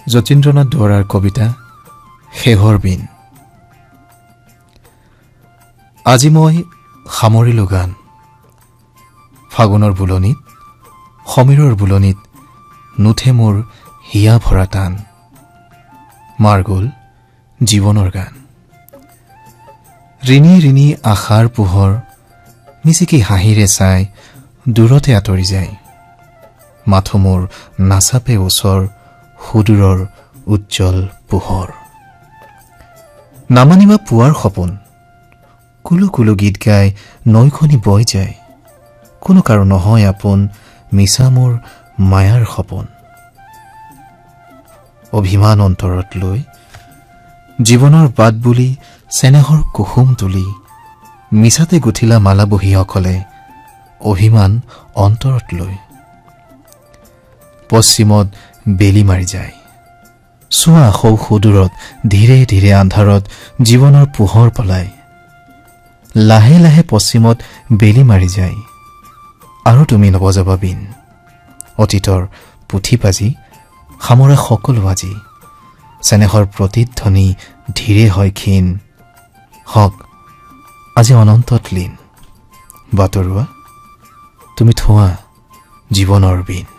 যতীন্দ্ৰনাথ দুৱৰাৰ কবিতা শেহৰ বিন। আজি মই সামৰিলো গান, ফাগুনৰ বুলনিত সমীৰৰ বুলনিত নুঠে মোৰ হিয়া ভৰা টান। মাৰ গ'ল জীৱনৰ গান। ঋণী ঋণী আশাৰ পোহৰ মিচিকি হাঁহিৰে চাই দূৰতে আঁতৰি যায়। মাথো মোৰ নাচাপে ওচৰ সুদূৰৰ উজ্জ্বল পোহৰ। নামানিবা পুৱাৰ সপোন কুলু কুলু গীত গাই নৈখনি বৈ যায়। কোনো কাৰো নহয় আপোন মিছা মোৰ মায়াৰ সপোন। অভিমান অন্তৰত লৈ জীৱনৰ বাট বুলি চেনেহৰ কুসুম তুলি মিছাতে গুঠিলা মালা বহীসকলে অভিমান অন্তৰত লৈ। পশ্চিমত বেলি মাৰি যায় চোৱা সৌ সুদূৰত ধীৰে ধীৰে আন্ধাৰত জীৱনৰ পোহৰ পলায়। লাহে লাহে পশ্চিমত বেলি মাৰি যায় আৰু তুমি নবজাবা বিন। অতীতৰ পুথি পাজি সামৰা সকলো আজি চেনেহৰ প্ৰতিধ্বনি ধীৰে হয় ক্ষীণ। হক আজি অনন্তত লীন বাটৰুৱা তুমি থোৱা জীৱনৰ বিন।